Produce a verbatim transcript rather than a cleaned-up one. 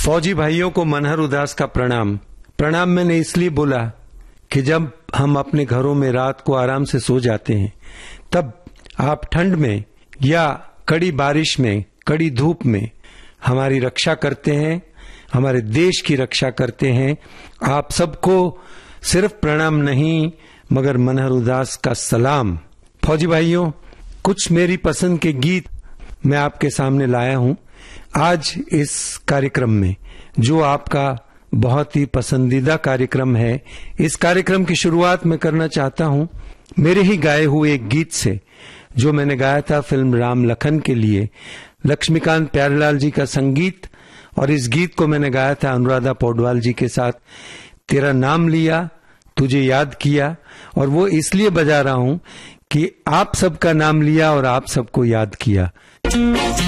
फौजी भाइयों को मनहर उदास का प्रणाम। प्रणाम मैंने इसलिए बोला कि जब हम अपने घरों में रात को आराम से सो जाते हैं, तब आप ठंड में या कड़ी बारिश में, कड़ी धूप में हमारी रक्षा करते हैं, हमारे देश की रक्षा करते हैं। आप सबको सिर्फ प्रणाम नहीं मगर मनहर उदास का सलाम। फौजी भाइयों, कुछ मेरी पसंद के गीत मैं आपके सामने लाया हूं आज इस कार्यक्रम में, जो आपका बहुत ही पसंदीदा कार्यक्रम है। इस कार्यक्रम की शुरुआत मैं करना चाहता हूं मेरे ही गाए हुए एक गीत से, जो मैंने गाया था फिल्म राम लखन के लिए। लक्ष्मीकांत प्यारेलाल जी का संगीत, और इस गीत को मैंने गाया था अनुराधा पौडवाल जी के साथ। तेरा नाम लिया, तुझे याद किया, और वो इसलिए बजा रहा हूं कि आप सबका नाम लिया और आप सबको याद किया।